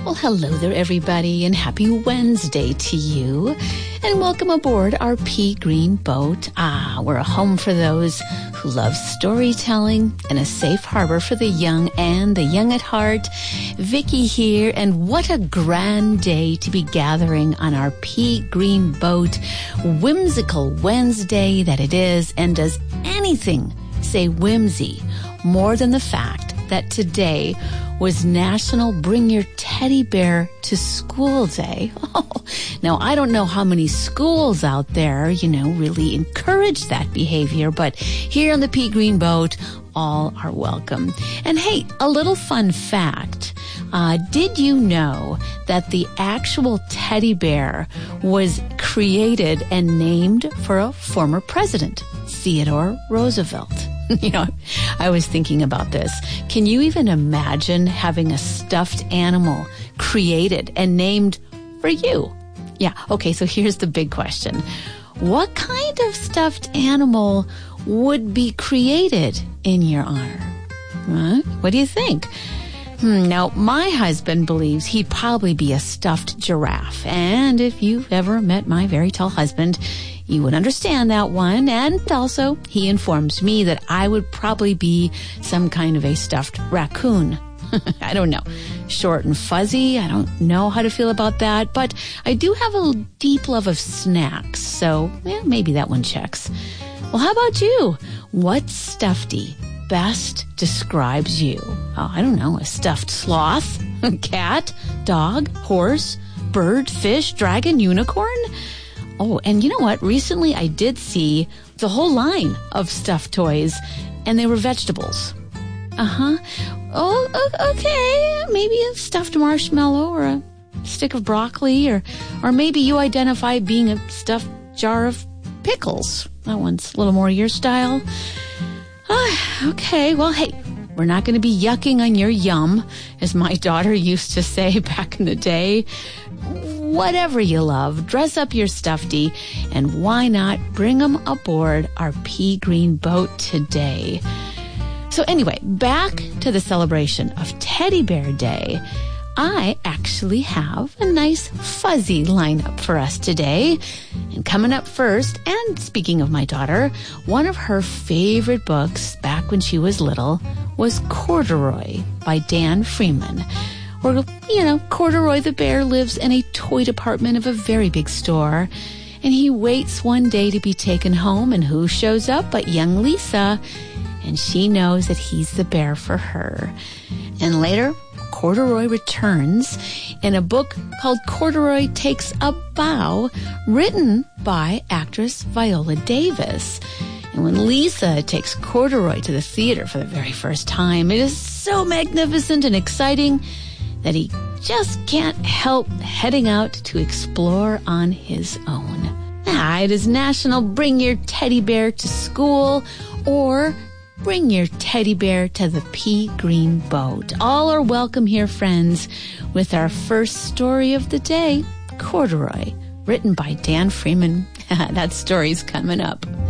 Well, hello there, everybody, and happy Wednesday to you. And welcome aboard our Pea Green boat. We're a home for those who love storytelling and a safe harbor for the young and the young at heart. Vicky here, and what a grand day to be gathering on our Pea Green boat. Whimsical Wednesday that it is, and does anything say whimsy more than the fact that today was National Bring Your Teddy Bear to School Day. Oh, now, I don't know how many schools out there, really encourage that behavior, but here on the Pea Green boat, all are welcome. And hey, a little fun fact. Did you know that the actual teddy bear was created and named for a former president, Theodore Roosevelt? I was thinking about this. Can you even imagine having a stuffed animal created and named for you? Yeah, okay, so here's the big question. What kind of stuffed animal would be created in your honor? What do you think? Now, my husband believes he'd probably be a stuffed giraffe. And if you've ever met my very tall husband, you would understand that one. And also, he informs me that I would probably be some kind of a stuffed raccoon. I don't know. Short and fuzzy. I don't know how to feel about that. But I do have a deep love of snacks. So, maybe that one checks. Well, how about you? What stuffedy best describes you? Oh, I don't know. A stuffed sloth? Cat? Dog? Horse? Bird? Fish? Dragon? Unicorn? Oh, and you know what? Recently I did see the whole line of stuffed toys, and they were vegetables. Oh, okay. Maybe a stuffed marshmallow or a stick of broccoli, or maybe you identify being a stuffed jar of pickles. That one's a little more your style. Okay, well, hey, we're not going to be yucking on your yum, as my daughter used to say back in the day. Whatever you love, dress up your stuffedy, and why not bring them aboard our Pea Green boat today? So anyway, back to the celebration of Teddy Bear Day. I actually have a nice fuzzy lineup for us today. And coming up first, and speaking of my daughter, one of her favorite books back when she was little was Corduroy by Dan Freeman. Or, Corduroy the bear lives in a toy department of a very big store. And he waits one day to be taken home, and who shows up but young Lisa? And she knows that he's the bear for her. And later, Corduroy returns in a book called Corduroy Takes a Bow, written by actress Viola Davis. And when Lisa takes Corduroy to the theater for the very first time, it is so magnificent and exciting that he just can't help heading out to explore on his own. It is National Bring Your Teddy Bear to School, or Bring Your Teddy Bear to the Pea Green boat. All are welcome here, friends, with our first story of the day, Corduroy, written by Dan Freeman. That story's coming up.